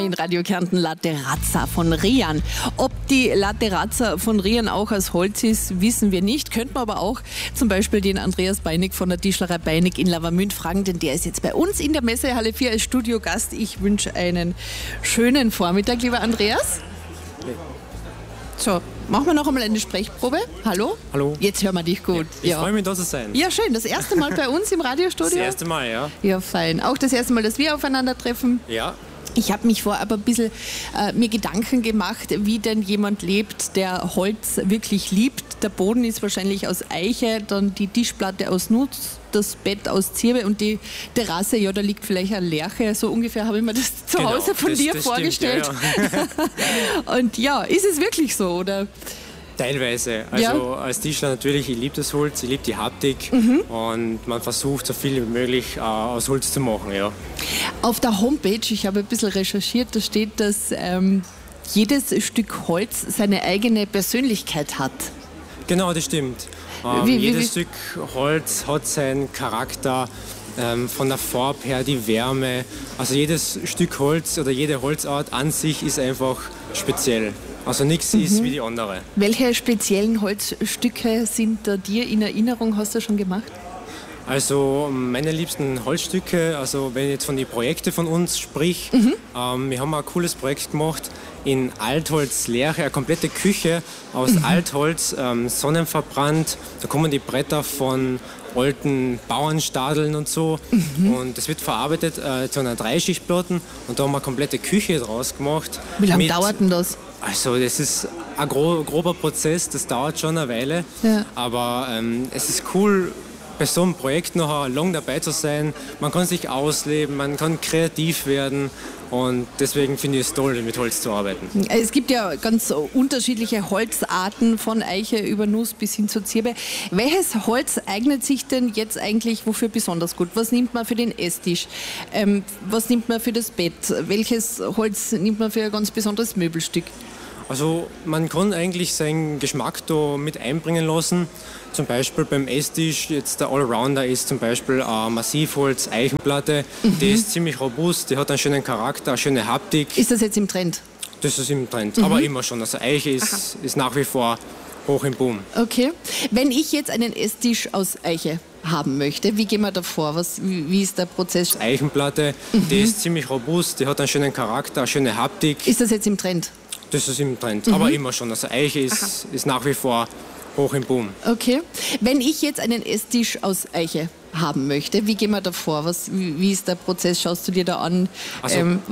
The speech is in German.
in Radio Kärnten Latte Razza von Rian. Ob die Latte Razza von Rian auch aus Holz ist, wissen wir nicht. Könnten wir aber auch zum Beispiel den Andreas Beinig von der Tischlerei Beinig in Lavamünd fragen, denn der ist jetzt bei uns in der Messehalle 4 als Studiogast. Ich wünsche einen schönen Vormittag, lieber Andreas. So, machen wir noch einmal eine Sprechprobe. Hallo? Hallo. Jetzt hören wir dich gut. Ich freue mich, da zu sein. Ja, schön. Das erste Mal bei uns im Radiostudio? Das erste Mal, ja. Ja, fein. Auch das erste Mal, dass wir aufeinandertreffen? Ja. Ich habe mich vorher aber ein bisschen mir Gedanken gemacht, wie denn jemand lebt, der Holz wirklich liebt. Der Boden ist wahrscheinlich aus Eiche, dann die Tischplatte aus Nuss, das Bett aus Zirbe und die Terrasse, ja, da liegt vielleicht eine Lerche. So ungefähr habe ich mir das zu Hause von dir vorgestellt. Stimmt, ja. Und ja, ist es wirklich so, oder? Teilweise. Also als Tischler natürlich, ich liebe das Holz, ich liebe die Haptik und man versucht so viel wie möglich aus Holz zu machen, ja. Auf der Homepage, ich habe ein bisschen recherchiert, da steht, dass jedes Stück Holz seine eigene Persönlichkeit hat. Genau, das stimmt. Jedes Stück Holz hat seinen Charakter, von der Farbe her, die Wärme. Also jedes Stück Holz oder jede Holzart an sich ist einfach speziell. Also nichts ist wie die andere. Welche speziellen Holzstücke sind da dir in Erinnerung, hast du schon gemacht? Also meine liebsten Holzstücke, also wenn ich jetzt von den Projekten von uns sprich, wir haben ein cooles Projekt gemacht in Altholz-Lärche, eine komplette Küche aus Altholz, sonnenverbrannt. Da kommen die Bretter von alten Bauernstadeln und so und das wird verarbeitet zu einer Dreischichtplatte und da haben wir eine komplette Küche draus gemacht. Wie lange dauert denn das? Also das ist ein grober Prozess, das dauert schon eine Weile, aber es ist cool, bei so einem Projekt noch lang dabei zu sein. Man kann sich ausleben, man kann kreativ werden und deswegen finde ich es toll, mit Holz zu arbeiten. Es gibt ja ganz unterschiedliche Holzarten, von Eiche über Nuss bis hin zu Zirbe. Welches Holz eignet sich denn jetzt eigentlich wofür besonders gut? Was nimmt man für den Esstisch? Was nimmt man für das Bett? Welches Holz nimmt man für ein ganz besonderes Möbelstück? Also man kann eigentlich seinen Geschmack da mit einbringen lassen. Zum Beispiel beim Esstisch, jetzt der Allrounder ist zum Beispiel Massivholz, Eichenplatte. Die ist ziemlich robust, die hat einen schönen Charakter, eine schöne Haptik. Ist das jetzt im Trend? Das ist im Trend, aber immer schon. Also Eiche ist nach wie vor hoch im Boom. Okay. Wenn ich jetzt einen Esstisch aus Eiche haben möchte, wie gehen wir da vor? Wie ist der Prozess? Eichenplatte, die ist ziemlich robust, die hat einen schönen Charakter, eine schöne Haptik. Ist das jetzt im Trend? Das ist im Trend, aber immer schon. Also Eiche ist nach wie vor hoch im Boom. Okay. Wenn ich jetzt einen Esstisch aus Eiche haben möchte, wie gehen wir da vor? Wie ist der Prozess? Schaust du dir da an? Also